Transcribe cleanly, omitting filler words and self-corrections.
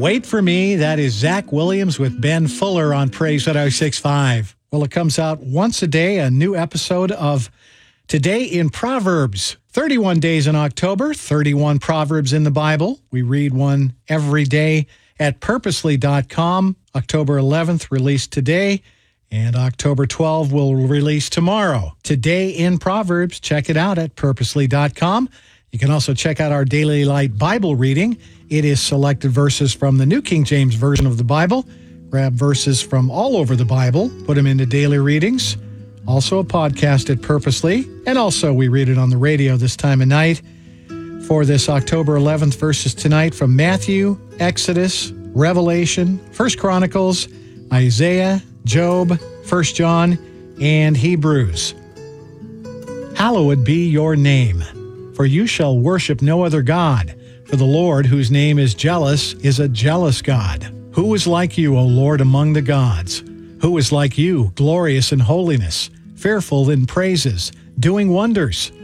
Wait for Me. That is Zach Williams with Ben Fuller on Praise 106.5. Well, it comes out once a day, a new episode of Today in Proverbs. 31 days in October, 31 Proverbs in the Bible. We read one every day at purposely.com. October 11th, released today, and October 12th will release tomorrow. Today in Proverbs, check it out at purposely.com. You can also check out our Daily Light Bible reading. It is selected verses from the New King James Version of the Bible. Grab verses from all over the Bible, put them into daily readings. Also a podcast at Purposely. And also we read it on the radio this time of night. For this October 11th, verses tonight from Matthew, Exodus, Revelation, 1 Chronicles, Isaiah, Job, 1 John, and Hebrews. Hallowed be your name, for you shall worship no other God. For the Lord, whose name is jealous, is a jealous God. Who is like you, O Lord, among the gods? Who is like you, glorious in holiness, fearful in praises, doing wonders?